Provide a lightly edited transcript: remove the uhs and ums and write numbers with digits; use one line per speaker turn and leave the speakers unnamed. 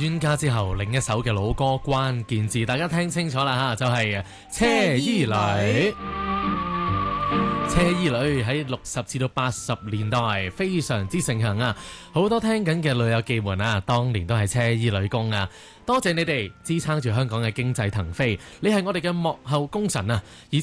專家之後，另一首嘅老歌關鍵字，大家聽清楚啦嚇，就係車衣女。車衣女喺60至到80年代非常之盛行啊！好多聽緊嘅老友記們啊，當年都係車衣女工啊！多謝你哋支撐住香港嘅經濟騰飛，你係我哋嘅幕後功臣啊！而